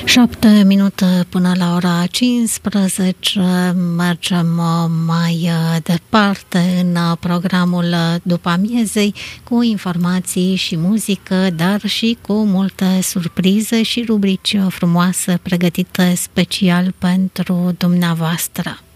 7 minute până la ora 15. Mergem mai departe în programul după amiezei cu informații și muzică, dar și cu multe surprize și rubrici frumoase pregătite special pentru dumneavoastră.